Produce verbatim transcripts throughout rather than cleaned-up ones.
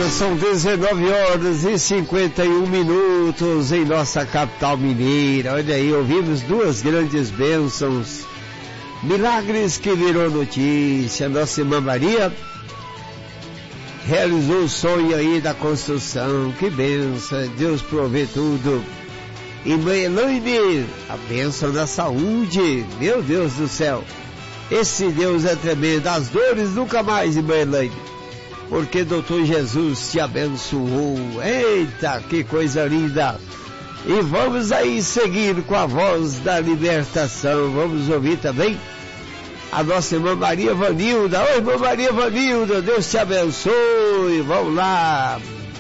Agora são dezenove horas e cinquenta e um minutos em nossa capital mineira. Olha aí, ouvimos duas grandes bênçãos, milagres que virou notícia. Nossa irmã Maria realizou o sonho aí da construção. Que bênção, Deus provê tudo. E mãe Elaine, a bênção da saúde, meu Deus do céu, esse Deus é tremendo. As dores nunca mais, irmã Elaine, porque doutor Jesus te abençoou. Eita, que coisa linda. E vamos aí seguir com a voz da libertação. Vamos ouvir também a nossa irmã Maria Vanilda. Oi, irmã Maria Vanilda, Deus te abençoe. Vamos lá.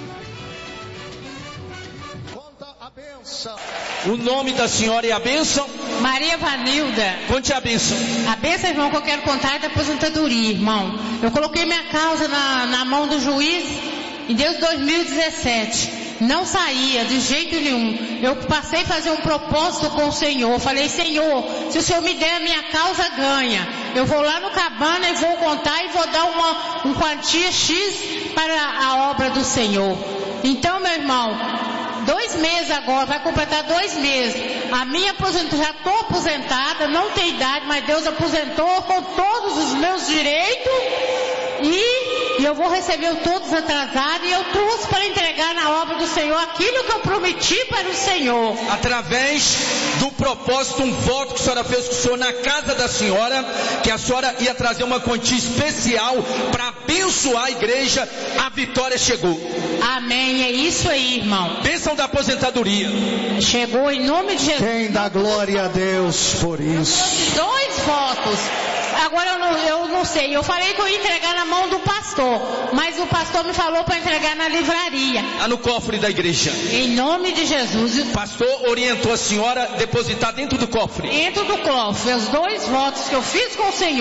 Conta a bênção. O nome da senhora é a bênção? Maria Vanilda. Conte a bênção. A bênção, irmão, que eu quero contar é da aposentadoria, irmão. Eu coloquei minha causa na, na mão do juiz em desde dois mil e dezessete. Não saía de jeito nenhum. Eu passei a fazer um propósito com o Senhor. Falei, Senhor, se o Senhor me der a minha causa, ganha. Eu vou lá no Cabana e vou contar e vou dar uma, uma quantia X para a obra do Senhor. Então, meu irmão, dois meses agora, vai completar dois meses. A minha aposentadoria, já estou aposentada, não tenho idade, mas Deus aposentou com todos os meus direitos e... E eu vou receber todos atrasados e eu trouxe para entregar na obra do Senhor aquilo que eu prometi para o Senhor. Através do propósito, um voto que a senhora fez com o Senhor na casa da senhora, que a senhora ia trazer uma quantia especial para abençoar a igreja, a vitória chegou. Amém, é isso aí, irmão. Bênção da aposentadoria. Chegou em nome de Jesus. Quem dá glória a Deus por isso? Dois votos. Agora eu não, eu não sei, eu falei que eu ia entregar na mão do pastor, mas o pastor me falou para entregar na livraria. Ah, no cofre da igreja. Em nome de Jesus. O pastor orientou a senhora a depositar dentro do cofre. Dentro do cofre, os dois votos que eu fiz com o Senhor.